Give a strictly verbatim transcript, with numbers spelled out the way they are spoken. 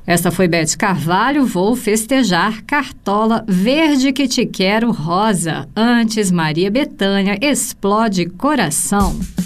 Essa foi Beth Carvalho, Vou Festejar, Cartola, Verde que Te Quero, Rosa. Antes, Maria Bethânia, Explode Coração.